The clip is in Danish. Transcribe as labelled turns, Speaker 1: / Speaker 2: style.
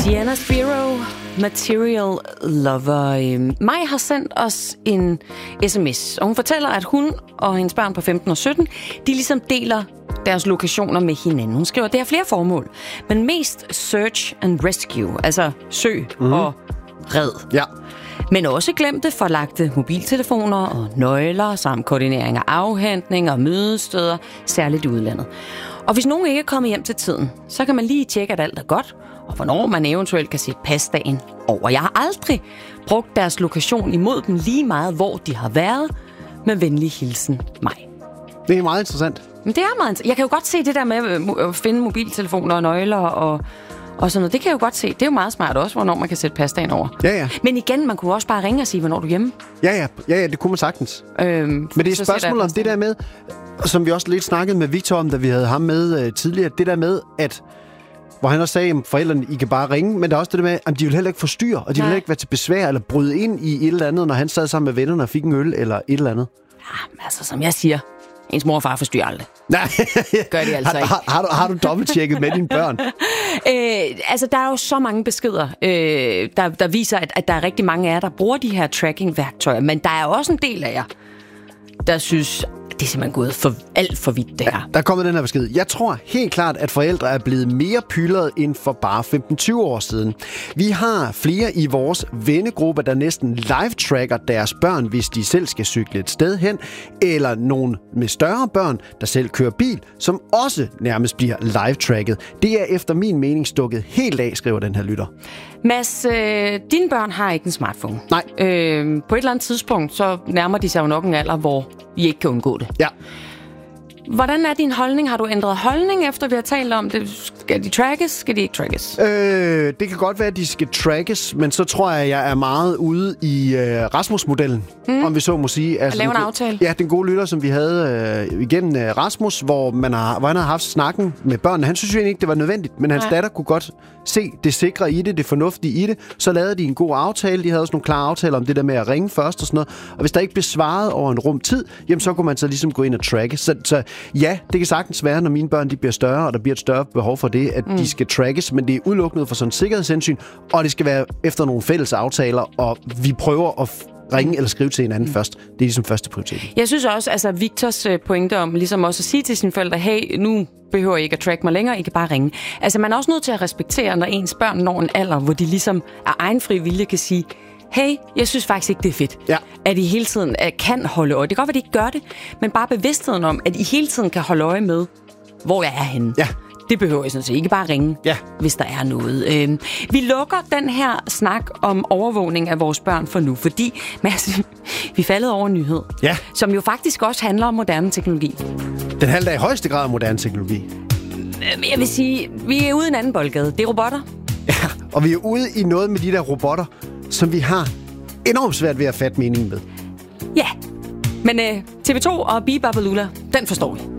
Speaker 1: Sienna Spiro, Material Lover. Maj har sendt os en sms, og hun fortæller, at hun og hendes børn på 15 og 17, de ligesom deler deres lokationer med hinanden. Hun skriver, at det har flere formål, men mest search and rescue, altså søg og red.
Speaker 2: Ja.
Speaker 1: Men også glemte forlagte mobiltelefoner og nøgler, samt koordinering af afhentning og mødesteder, særligt i udlandet. Og hvis nogen ikke er kommet hjem til tiden, så kan man lige tjekke, at alt er godt, og hvornår man eventuelt kan sætte pasdagen over. Jeg har aldrig brugt deres lokation imod dem lige meget, hvor de har været. Med venlig hilsen, mig.
Speaker 2: Det er meget interessant.
Speaker 1: Men det er meget interessant. Jeg kan jo godt se det der med at finde mobiltelefoner og nøgler og sådan noget. Det kan jeg jo godt se. Det er jo meget smart også, hvornår man kan sætte pasdagen over.
Speaker 2: Ja.
Speaker 1: Men igen, man kunne også bare ringe og sige, hvornår du er hjemme.
Speaker 2: Ja, det kunne man sagtens. Men det er et spørgsmål om det der med, som vi også lidt snakkede med Victor om, da vi havde ham med tidligere, det der med, at hvor han også sagde, at forældrene, I kan bare ringe, men der er også det der med, at de vil heller ikke forstyrre, og de vil heller ikke være til besvær eller bryde ind i et eller andet, når han sad sammen med vennerne og fik en øl eller et eller andet.
Speaker 1: Ja, altså som jeg siger, ens mor og far forstyrrer aldrig.
Speaker 2: Nej,
Speaker 1: gør de altså ikke.
Speaker 2: Har du dobbelttjekket med dine børn?
Speaker 1: Altså, der er jo så mange beskeder, der viser, at der er rigtig mange af jer, der bruger de her tracking-værktøjer, men der er også en del af jer, der synes, det er simpelthen gået alt for vidt, det her.
Speaker 2: Ja, der er kommet den her besked. Jeg tror helt klart, at forældre er blevet mere pyldret end for bare 15-20 år siden. Vi har flere i vores vennegruppe, der næsten live-tracker deres børn, hvis de selv skal cykle et sted hen, eller nogen med større børn, der selv kører bil, som også nærmest bliver live-tracket. Det er efter min mening stukket helt af, skriver den her lytter.
Speaker 1: Mads, dine børn har ikke en smartphone.
Speaker 2: Nej.
Speaker 1: På et eller andet tidspunkt, så nærmer de sig jo nok en alder, hvor I ikke kan undgå det.
Speaker 2: Ja.
Speaker 1: Hvordan er din holdning? Har du ændret holdning, efter vi har talt om det? Skal de trackes? Skal de ikke trackes?
Speaker 2: Det kan godt være, at de skal trackes, men så tror jeg er meget ude i Rasmus-modellen, om vi så må sige.
Speaker 1: Altså, at lave en aftale?
Speaker 2: Ja, den gode lytter, som vi havde igennem Rasmus, hvor han har haft snakken med børnene. Han synes jo egentlig ikke, det var nødvendigt, men hans datter kunne godt se det sikre i det, det fornuftige i det. Så lavede de en god aftale. De havde også nogle klare aftaler om det der med at ringe først og sådan noget. Og hvis der ikke blev svaret over en rum tid, jamen så kunne man så ligesom gå ind og tracke. Så ja, det kan sagtens være, når mine børn de bliver større, og der bliver et større behov for det, at de skal trackes, men det er udelukkende for sådan en sikkerhedshensyn, og det skal være efter nogle fælles aftaler, og vi prøver at ringe eller skrive til hinanden først. Det er ligesom første prioritet. Jeg
Speaker 1: synes også, altså Victors pointe om ligesom også at sige til sine forældre, hey, nu behøver I ikke at track mig længere, I kan bare ringe. Altså man er også nødt til at respektere, når ens børn når en alder, hvor de ligesom af egen fri vilje kan sige, hey, jeg synes faktisk ikke, det er fedt, at I hele tiden kan holde øje. Det kan godt være, at de ikke gør det, men bare bevidstheden om, at I hele tiden kan holde øje med, hvor jeg er henne. Ja. Det behøver I sådan set ikke bare ringe, hvis der er noget. Vi lukker den her snak om overvågning af vores børn for nu, fordi Mads, vi faldet over en nyhed, som jo faktisk også handler om moderne teknologi.
Speaker 2: Den handler i højeste grad om moderne teknologi.
Speaker 1: Jeg vil sige, vi er ude i en anden boldgade. Det er robotter.
Speaker 2: Ja, og vi er ude i noget med de der robotter, som vi har enormt svært ved at fatte meningen med.
Speaker 1: Ja, men TV2 og Bibabalula, den forstår vi.